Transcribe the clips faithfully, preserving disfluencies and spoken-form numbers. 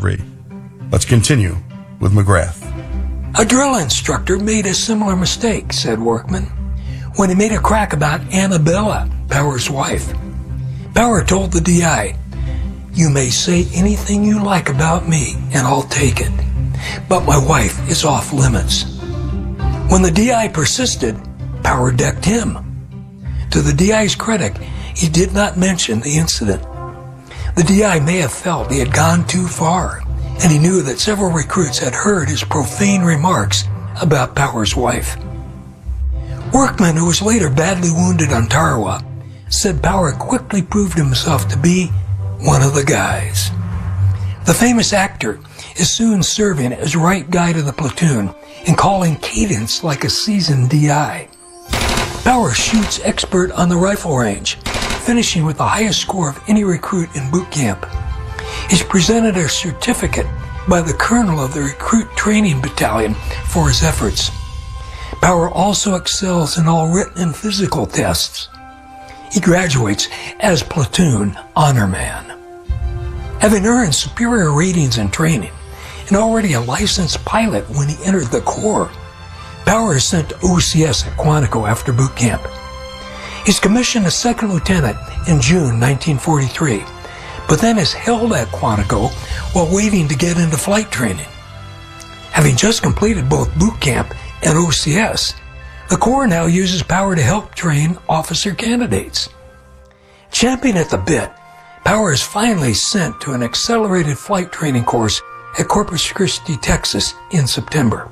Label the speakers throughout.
Speaker 1: three. Let's continue with McGrath.
Speaker 2: A drill instructor made a similar mistake, said Workman, when he made a crack about Annabella, Power's wife. Power told the D I, "You may say anything you like about me, and I'll take it. But my wife is off limits." When the D I persisted, Power decked him. To the D I's credit, he did not mention the incident. The D I may have felt he had gone too far, and he knew that several recruits had heard his profane remarks about Power's wife. Workman, who was later badly wounded on Tarawa, said Power quickly proved himself to be one of the guys. The famous actor is soon serving as right guy to the platoon and calling cadence like a seasoned D I. Power shoots expert on the rifle range, finishing with the highest score of any recruit in boot camp. He's presented a certificate by the colonel of the recruit training battalion for his efforts. Power also excels in all written and physical tests. He graduates as platoon honor man. Having earned superior ratings in training and already a licensed pilot when he entered the Corps, Power is sent to O C S at Quantico after boot camp. He's commissioned as second lieutenant in June nineteen forty-three, but then is held at Quantico while waiting to get into flight training. Having just completed both boot camp and O C S, the Corps now uses Power to help train officer candidates. Champing at the bit, Power is finally sent to an accelerated flight training course at Corpus Christi, Texas in September.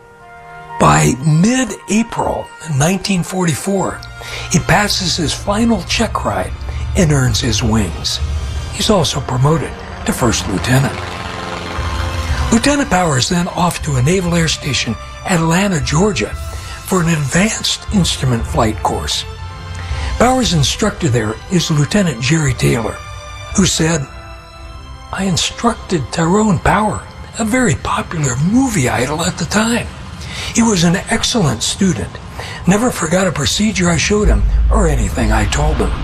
Speaker 2: By mid-April nineteen forty-four, he passes his final check ride and earns his wings. He's also promoted to first lieutenant. Lieutenant Power is then off to a naval air station at Atlanta, Georgia, for an advanced instrument flight course. Power's instructor there is Lieutenant Jerry Taylor, who said, "I instructed Tyrone Power, a very popular movie idol at the time. He was an excellent student, never forgot a procedure I showed him or anything I told him."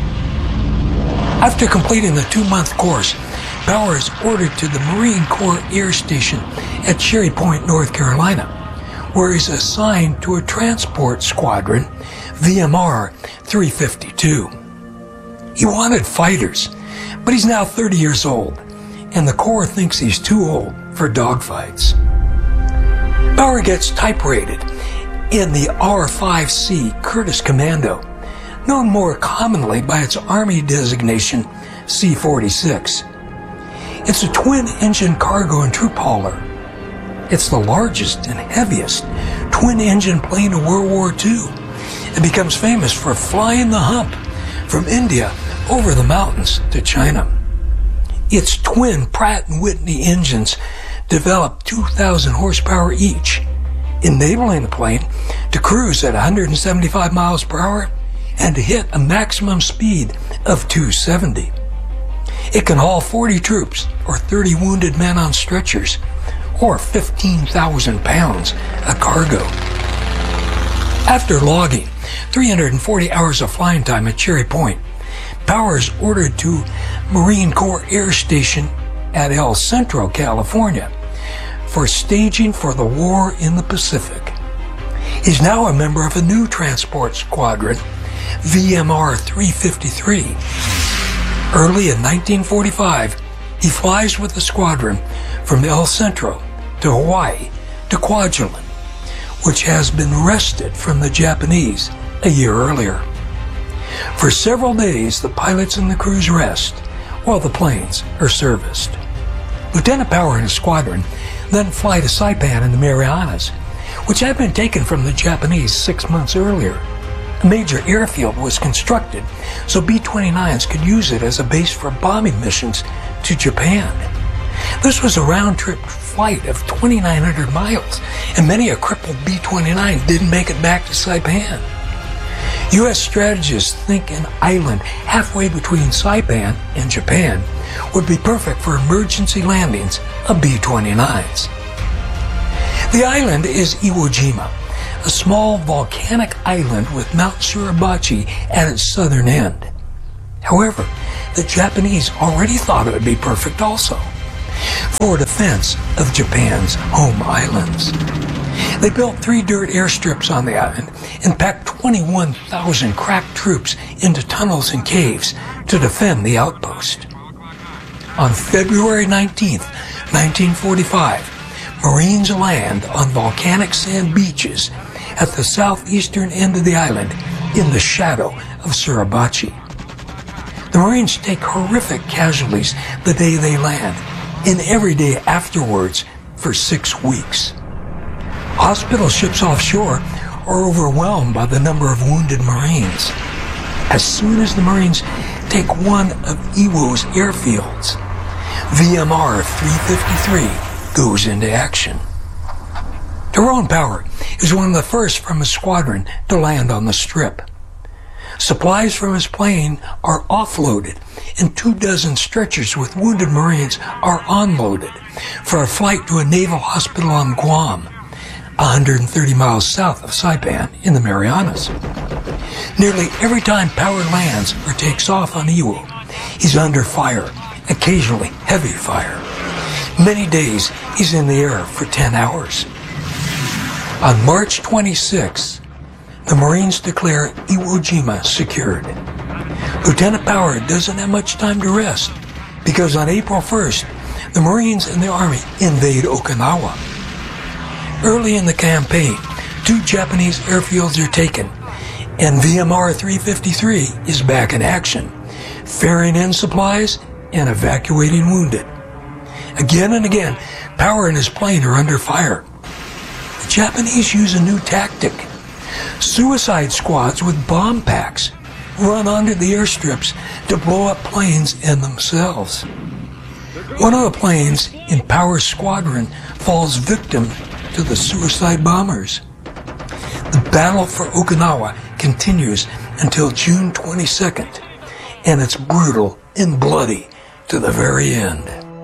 Speaker 2: After completing the two-month course, Power is ordered to the Marine Corps Air Station at Cherry Point, North Carolina, where he's assigned to a transport squadron, V M R three fifty-two. He wanted fighters, but he's now thirty years old, and the Corps thinks he's too old for dogfights. Power gets type rated in the R five C Curtiss Commando, known more commonly by its Army designation C forty-six. It's a twin-engine cargo and troop hauler. It's the largest and heaviest twin-engine plane of World War Two. It becomes famous for flying the hump from India over the mountains to China. Its twin Pratt and Whitney engines develop two thousand horsepower each, enabling the plane to cruise at one hundred seventy-five miles per hour and to hit a maximum speed of two hundred seventy. It can haul forty troops or thirty wounded men on stretchers, or fifteen thousand pounds of cargo. After logging three hundred forty hours of flying time at Cherry Point, Power is ordered to Marine Corps Air Station at El Centro, California, for staging for the war in the Pacific. He's now a member of a new transport squadron, V M R three fifty-three. Early in nineteen forty-five, he flies with the squadron from El Centro to Hawaii to Kwajalein, which has been wrested from the Japanese a year earlier. For several days, the pilots and the crews rest while the planes are serviced. Lieutenant Power and his squadron then fly to Saipan in the Marianas, which had been taken from the Japanese six months earlier. A major airfield was constructed so B twenty-nines could use it as a base for bombing missions to Japan. This was a round-trip flight of twenty-nine hundred miles, and many a crippled B twenty-nine didn't make it back to Saipan. U S strategists think an island halfway between Saipan and Japan would be perfect for emergency landings of B twenty-nines. The island is Iwo Jima, a small volcanic island with Mount Suribachi at its southern end. However, the Japanese already thought it would be perfect also. for defense of Japan's home islands. They built three dirt airstrips on the island and packed twenty-one thousand crack troops into tunnels and caves to defend the outpost. On February nineteenth, nineteen forty-five, Marines land on volcanic sand beaches at the southeastern end of the island in the shadow of Suribachi. The Marines take horrific casualties the day they land and every day afterwards for six weeks. Hospital ships offshore are overwhelmed by the number of wounded Marines. As soon as the Marines take one of Iwo's airfields, V M R three fifty-three goes into action. Tyrone Power is one of the first from his squadron to land on the strip. Supplies from his plane are offloaded, and two dozen stretchers with wounded Marines are unloaded for a flight to a naval hospital on Guam, one hundred thirty miles south of Saipan in the Marianas. Nearly every time Power lands or takes off on Iwo, he's under fire, occasionally heavy fire. Many days he's in the air for ten hours. On March twenty-sixth, the Marines declare Iwo Jima secured. Lieutenant Power doesn't have much time to rest because on April first, the Marines and the Army invade Okinawa. Early in the campaign, two Japanese airfields are taken, and V M R three fifty-three is back in action, ferrying in supplies and evacuating wounded. Again and again, Power and his plane are under fire. The Japanese use a new tactic. Suicide squads with bomb packs run onto the airstrips to blow up planes and themselves. One of the planes in Power's squadron falls victim to the suicide bombers. The battle for Okinawa continues until June twenty-second, and it's brutal and bloody to the very end.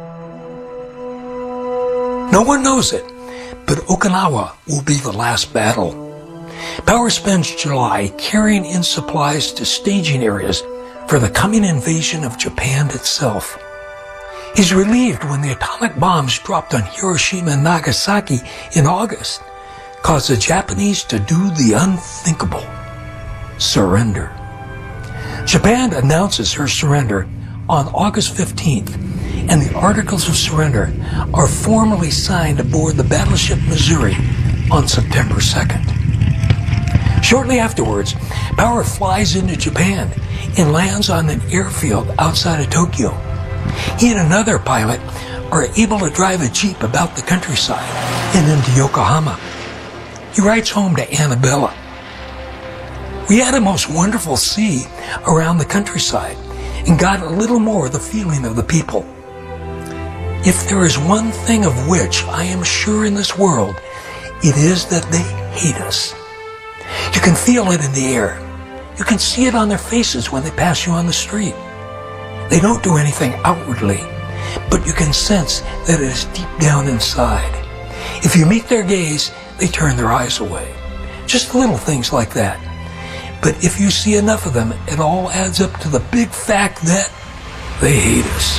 Speaker 2: No one knows it, but Okinawa will be the last battle. Power spends July carrying in supplies to staging areas for the coming invasion of Japan itself. He's relieved when the atomic bombs dropped on Hiroshima and Nagasaki in August caused the Japanese to do the unthinkable: surrender. Japan announces her surrender on August fifteenth, and the Articles of Surrender are formally signed aboard the battleship Missouri on September second. Shortly afterwards, Power flies into Japan and lands on an airfield outside of Tokyo. He and another pilot are able to drive a jeep about the countryside and into Yokohama. He writes home to Annabella. We had a most wonderful sea around the countryside and got a little more of the feeling of the people. If there is one thing of which I am sure in this world, it is that they hate us. You can feel it in the air. You can see it on their faces when they pass you on the street. They don't do anything outwardly, but you can sense that it is deep down inside. If you meet their gaze, they turn their eyes away. Just little things like that. But if you see enough of them, it all adds up to the big fact that they hate us.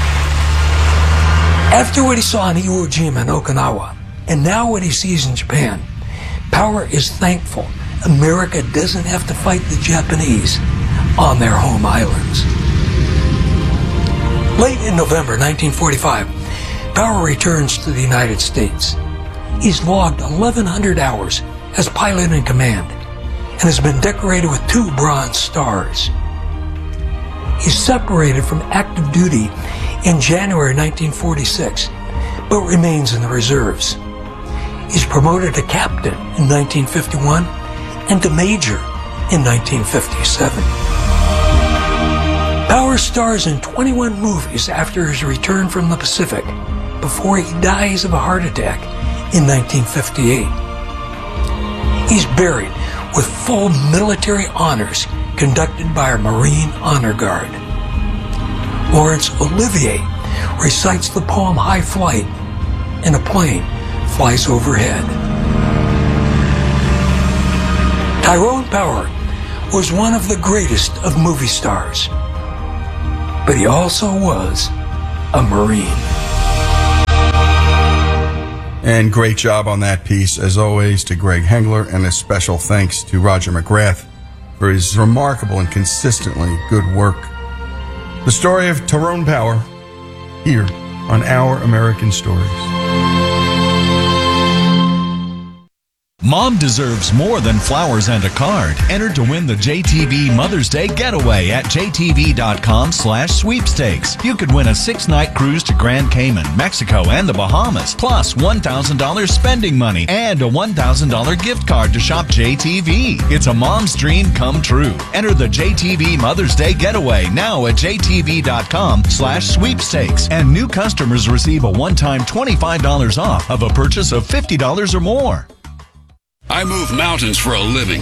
Speaker 2: After what he saw in Iwo Jima and Okinawa, and now what he sees in Japan, Power is thankful America doesn't have to fight the Japanese on their home islands. Late in November nineteen forty-five, Power returns to the United States. He's logged eleven hundred hours as pilot in command and has been decorated with two Bronze Stars. He's separated from active duty in January nineteen forty-six, but remains in the reserves. He's promoted to captain in nineteen fifty-one and to major in nineteen fifty-seven. Power stars in twenty-one movies after his return from the Pacific before he dies of a heart attack in nineteen fifty-eight. He's buried with full military honors conducted by our Marine Honor Guard. Laurence Olivier recites the poem High Flight, and a plane flies overhead. Tyrone Power was one of the greatest of movie stars, but he also was a Marine.
Speaker 1: And great job on that piece, as always, to Greg Hengler, and a special thanks to Roger McGrath for his remarkable and consistently good work. The story of Tyrone Power, here on Our American Stories.
Speaker 3: Mom deserves more than flowers and a card. Enter to win the J T V Mother's Day Getaway at J T V dot com slash sweepstakes. You could win a six-night cruise to Grand Cayman, Mexico, and the Bahamas, plus one thousand dollars spending money and a one thousand dollars gift card to shop J T V. It's a mom's dream come true. Enter the J T V Mother's Day Getaway now at J T V dot com slash sweepstakes. And new customers receive a one-time twenty-five dollars off of a purchase of fifty dollars or more.
Speaker 4: I move mountains for a living.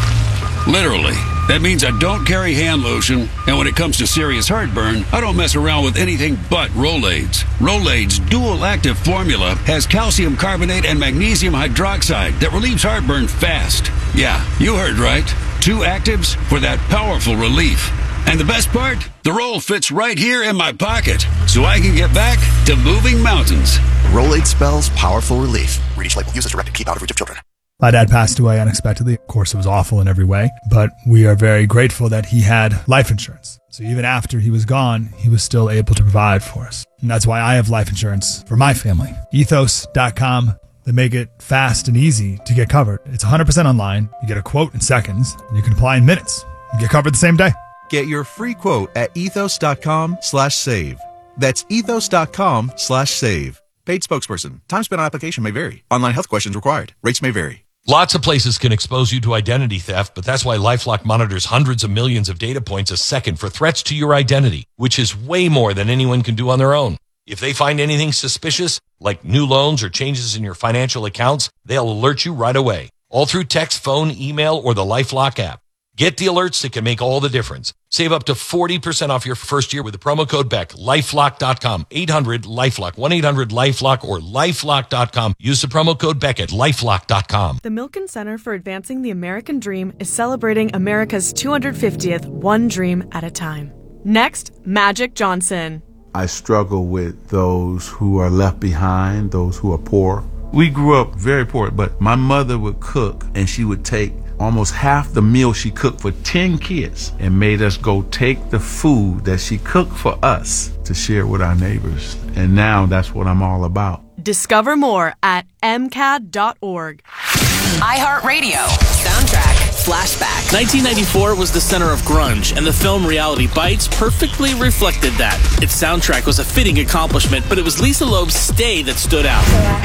Speaker 4: Literally. That means I don't carry hand lotion, and when it comes to serious heartburn, I don't mess around with anything but Rolaids. Rolaids' dual-active formula has calcium carbonate and magnesium hydroxide that relieves heartburn fast. Yeah, you heard right. Two actives for that powerful relief. And the best part? The roll fits right here in my pocket, so I can get back to moving mountains.
Speaker 5: Rolaids spells powerful relief. Read each label. Use as directed. Keep out of reach of children.
Speaker 6: My dad passed away unexpectedly. Of course, it was awful in every way, but we are very grateful that he had life insurance. So even after he was gone, he was still able to provide for us. And that's why I have life insurance for my family. ethos dot com. They make it fast and easy to get covered. It's one hundred percent online. You get a quote in seconds, and you can apply in minutes. You get covered the same day.
Speaker 7: Get your free quote at ethos dot com slash save. That's ethos dot com slash save. Paid spokesperson. Time spent on application may vary. Online health questions required. Rates may vary.
Speaker 8: Lots of places can expose you to identity theft, but that's why LifeLock monitors hundreds of millions of data points a second for threats to your identity, which is way more than anyone can do on their own. If they find anything suspicious, like new loans or changes in your financial accounts, they'll alert you right away, all through text, phone, email, or the LifeLock app. Get the alerts that can make all the difference. Save up to forty percent off your first year with the promo code BECK. LifeLock dot com, eight hundred LifeLock, one eight hundred LifeLock, or LifeLock dot com. Use the promo code BECK at LifeLock dot com.
Speaker 9: The Milken Center for Advancing the American Dream is celebrating America's two hundred fiftieth One Dream at a Time. Next, Magic Johnson.
Speaker 10: I struggle with those who are left behind, those who are poor. We grew up very poor, but my mother would cook, and she would take almost half the meal she cooked for ten kids and made us go take the food that she cooked for us to share with our neighbors. And now that's what I'm all about.
Speaker 9: Discover more at m c a d dot org.
Speaker 11: iHeartRadio. Soundtrack Flashback.
Speaker 12: nineteen ninety-four was the center of grunge, and the film Reality Bites perfectly reflected that. Its soundtrack was a fitting accomplishment, but it was Lisa Loeb's Stay that stood out.